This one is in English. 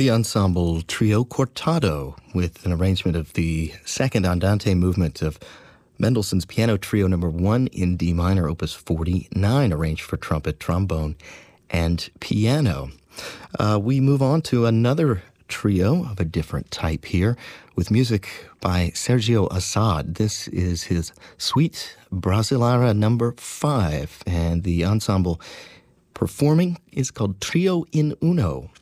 The ensemble trio Cortado with an arrangement of the second andante movement of Mendelssohn's Piano Trio No. 1 in D minor, Opus 49, arranged for trumpet, trombone, and piano. We move on to another trio of a different type here with music by Sergio Assad. This is his Suite Brasileira No. 5, and the ensemble performing is called Trio in Uno.